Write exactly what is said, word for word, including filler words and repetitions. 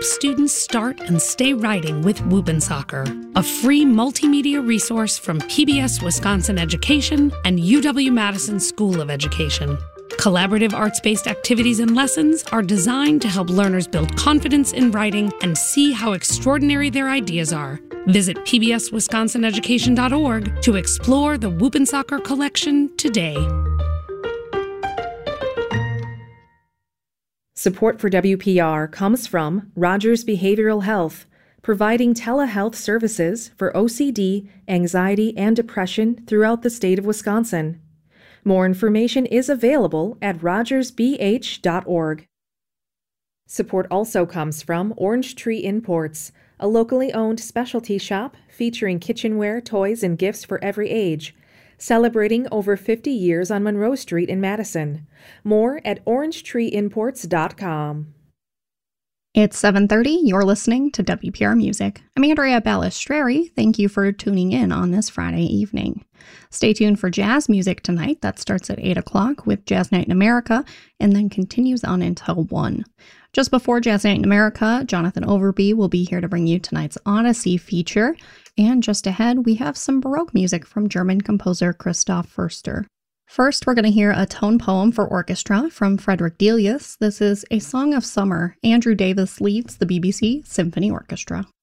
help students start and stay writing with Whoop'N' a free multimedia resource from P B S Wisconsin Education and U W-Madison School of Education. Collaborative arts-based activities and lessons are designed to help learners build confidence in writing and see how extraordinary their ideas are. Visit P B S Wisconsin Education dot org to explore the Whoop'N' collection today. Support for W P R comes from Rogers Behavioral Health, providing telehealth services for O C D, anxiety, and depression throughout the state of Wisconsin. More information is available at rogers b h dot org. Support also comes from Orange Tree Imports, a locally owned specialty shop featuring kitchenware, toys, and gifts for every age, celebrating over fifty years on Monroe Street in Madison. More at orange tree imports dot com. It's seven thirty. You're listening to W P R Music. I'm Andrea Balistreri. Thank you for tuning in on this Friday evening. Stay tuned for jazz music tonight. That starts at eight o'clock with Jazz Night in America and then continues on until one. Just before Jazz Night in America, Jonathan Overby will be here to bring you tonight's Odyssey feature. And just ahead, we have some Baroque music from German composer Christoph Förster. First, we're going to hear a tone poem for orchestra from Frederick Delius. This is A Song of Summer. Andrew Davis leads the B B C Symphony Orchestra.